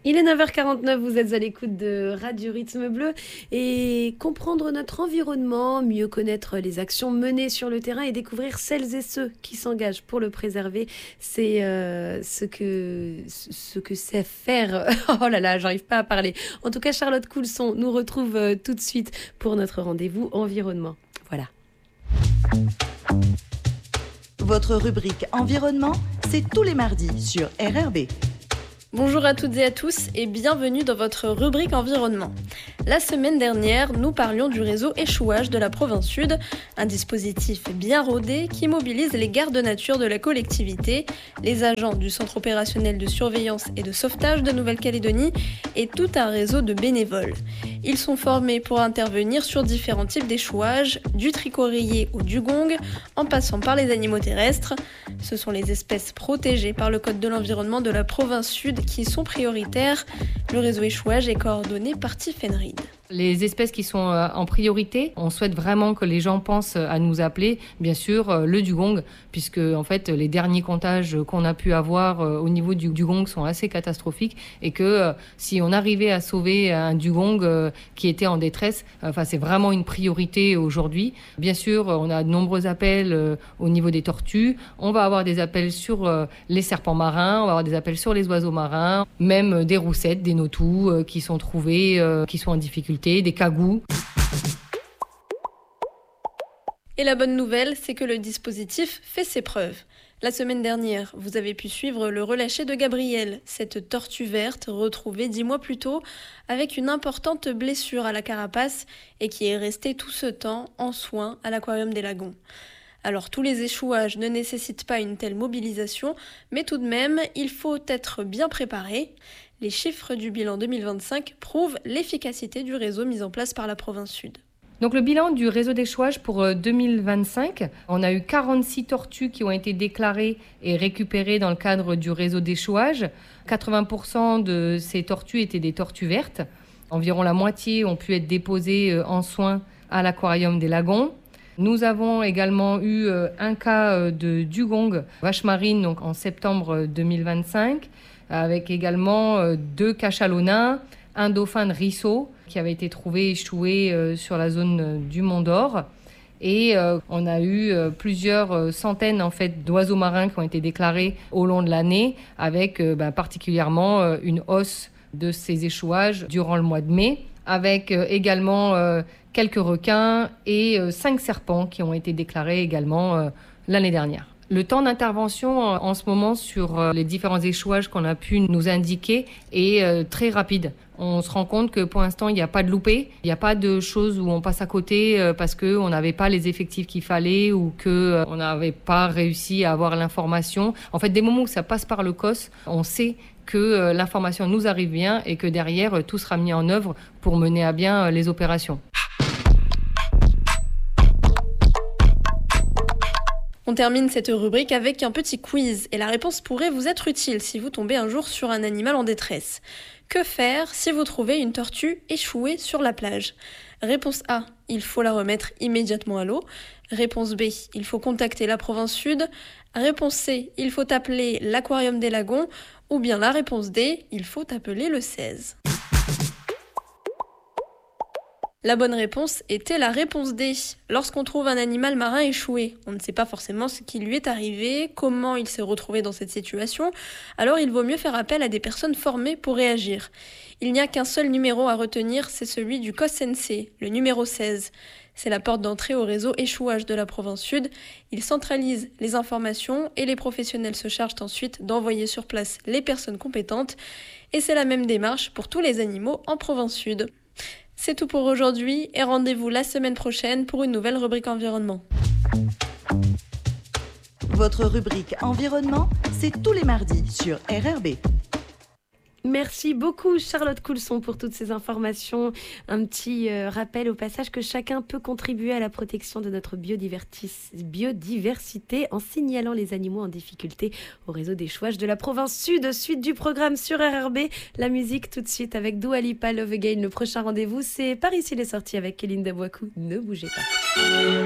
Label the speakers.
Speaker 1: Il est 9h49, vous êtes à l'écoute de Radio Rythme Bleu et comprendre notre environnement, mieux connaître les actions menées sur le terrain et découvrir celles et ceux qui s'engagent pour le préserver, c'est ce que c'est faire. Oh là là, j'arrive pas à parler. En tout cas, Charlotte Coulson nous retrouve tout de suite pour notre rendez-vous environnement. Voilà.
Speaker 2: Votre rubrique environnement, c'est tous les mardis sur RRB.
Speaker 3: Bonjour à toutes et à tous et bienvenue dans votre rubrique environnement. La semaine dernière, nous parlions du réseau échouage de la province Sud, un dispositif bien rodé qui mobilise les gardes nature de la collectivité, les agents du centre opérationnel de surveillance et de sauvetage de Nouvelle-Calédonie et tout un réseau de bénévoles. Ils sont formés pour intervenir sur différents types d'échouage, du tricoréier au dugong, en passant par les animaux terrestres. Ce sont les espèces protégées par le Code de l'environnement de la province Sud qui sont prioritaires. Le réseau échouage est coordonné par Tiffen Reid.
Speaker 4: Les espèces qui sont en priorité, on souhaite vraiment que les gens pensent à nous appeler, bien sûr, le dugong, puisque en fait les derniers comptages qu'on a pu avoir au niveau du dugong sont assez catastrophiques et que si on arrivait à sauver un dugong qui était en détresse, c'est vraiment une priorité aujourd'hui. Bien sûr, on a de nombreux appels au niveau des tortues, on va avoir des appels sur les serpents marins, on va avoir des appels sur les oiseaux marins, même des roussettes, des notous qui sont trouvés, qui sont en difficulté, des cagous.
Speaker 3: Et la bonne nouvelle, c'est que le dispositif fait ses preuves. La semaine dernière, vous avez pu suivre le relâché de Gabrielle, cette tortue verte retrouvée 10 mois plus tôt avec une importante blessure à la carapace et qui est restée tout ce temps en soins à l'aquarium des Lagons. Alors tous les échouages ne nécessitent pas une telle mobilisation, mais tout de même, il faut être bien préparé. Les chiffres du bilan 2025 prouvent l'efficacité du réseau mis en place par la province Sud.
Speaker 4: Donc le bilan du réseau d'échouage pour 2025, on a eu 46 tortues qui ont été déclarées et récupérées dans le cadre du réseau d'échouage. 80% de ces tortues étaient des tortues vertes. Environ la moitié ont pu être déposées en soins à l'aquarium des Lagons. Nous avons également eu un cas de dugong vache marine donc en septembre 2025, avec également 2 cachalots nains, un dauphin de Risso qui avait été trouvé échoué sur la zone du Mont d'Or. Et on a eu plusieurs centaines en fait, d'oiseaux marins qui ont été déclarés au long de l'année, avec particulièrement une hausse de ces échouages durant le mois de mai, avec également quelques requins et 5 serpents qui ont été déclarés également l'année dernière. Le temps d'intervention en ce moment sur les différents échouages qu'on a pu nous indiquer est très rapide. On se rend compte que pour l'instant, il n'y a pas de loupé, il n'y a pas de choses où on passe à côté parce qu'on n'avait pas les effectifs qu'il fallait ou qu'on n'avait pas réussi à avoir l'information. En fait, des moments où ça passe par le COS, on sait que l'information nous arrive bien et que derrière, tout sera mis en œuvre pour mener à bien les opérations.
Speaker 3: On termine cette rubrique avec un petit quiz et la réponse pourrait vous être utile si vous tombez un jour sur un animal en détresse. Que faire si vous trouvez une tortue échouée sur la plage ? Réponse A, il faut la remettre immédiatement à l'eau. Réponse B, il faut contacter la province Sud. Réponse C, il faut appeler l'aquarium des Lagons. Ou bien la réponse D, il faut appeler le 16. La bonne réponse était la réponse D. Lorsqu'on trouve un animal marin échoué, on ne sait pas forcément ce qui lui est arrivé, comment il s'est retrouvé dans cette situation, alors il vaut mieux faire appel à des personnes formées pour réagir. Il n'y a qu'un seul numéro à retenir, c'est celui du COSNC, le numéro 16. C'est la porte d'entrée au réseau échouage de la province Sud. Il centralise les informations et les professionnels se chargent ensuite d'envoyer sur place les personnes compétentes. Et c'est la même démarche pour tous les animaux en province Sud. C'est tout pour aujourd'hui et rendez-vous la semaine prochaine pour une nouvelle rubrique environnement.
Speaker 2: Votre rubrique environnement, c'est tous les mardis sur RRB.
Speaker 1: Merci beaucoup Charlotte Coulson pour toutes ces informations. Un petit rappel au passage que chacun peut contribuer à la protection de notre biodiversité en signalant les animaux en difficulté au réseau d'échouage de la province Sud. Suite du programme sur RRB, la musique tout de suite avec Dua Lipa, Love Again. Le prochain rendez-vous, c'est par ici les sorties avec Kéline Dabouakou. Ne bougez pas.